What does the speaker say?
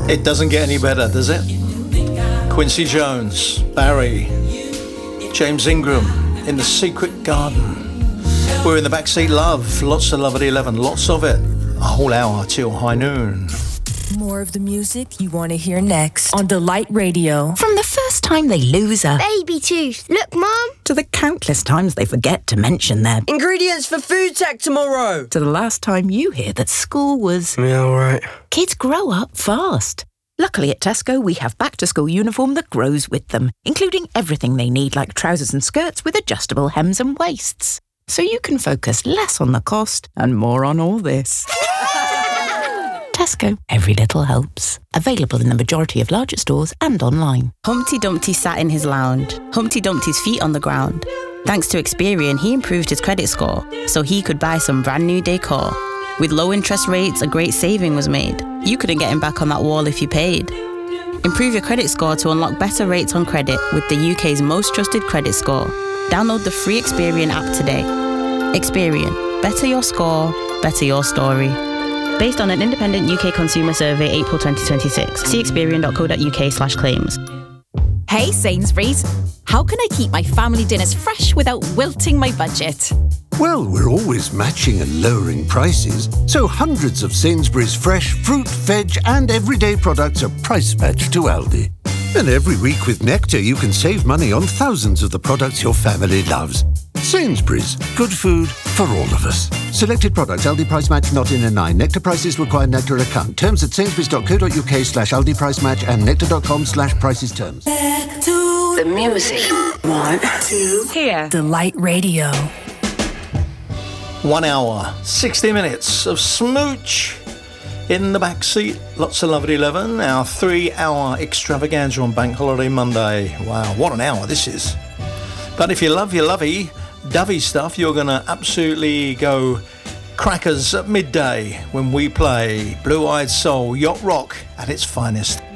It doesn't get any better, does it? Quincy Jones, Barry, James Ingram in The Secret Garden. We're in the backseat, love. Lots of love at 11, lots of it. A whole hour till high noon. More of the music you want to hear next on Delight Radio. From the first time they lose a baby tooth. Look, Mum. To the countless times they forget to mention their ingredients for food tech tomorrow. To the last time you hear that school was... Yeah, all right. Kids grow up fast. Luckily at Tesco, we have back-to-school uniform that grows with them, including everything they need like trousers and skirts with adjustable hems and waists. So you can focus less on the cost and more on all this. Tesco, every little helps. Available in the majority of larger stores and online. Humpty Dumpty sat in his lounge, Humpty Dumpty's feet on the ground. Thanks to Experian, he improved his credit score, so he could buy some brand new decor. With low interest rates, a great saving was made. You couldn't get him back on that wall if you paid. Improve your credit score to unlock better rates on credit with the UK's most trusted credit score. Download the free Experian app today. Experian. Better your score, better your story. Based on an independent UK consumer survey, April 2026. See experian.co.uk/claims. Hey Sainsbury's, how can I keep my family dinners fresh without wilting my budget? Well, we're always matching and lowering prices, so hundreds of Sainsbury's fresh fruit, veg and everyday products are price matched to Aldi. And every week with Nectar you can save money on thousands of the products your family loves. Sainsbury's, good food for all of us. Selected products, Aldi price match not in a 9. Nectar prices require Nectar account. Terms at sainsbury's.co.uk/Aldi price match and nectar.com/prices terms. Back to the music. 1, 2, Here. Delight Radio. 1 hour, 60 minutes of smooch in the backseat. Lots of love at 11. Our 3-hour extravaganza on Bank Holiday Monday. Wow, what an hour this is. But if you love your lovey-dovey stuff, you're going to absolutely go crackers at midday when we play Blue Eyed Soul Yacht Rock at its finest.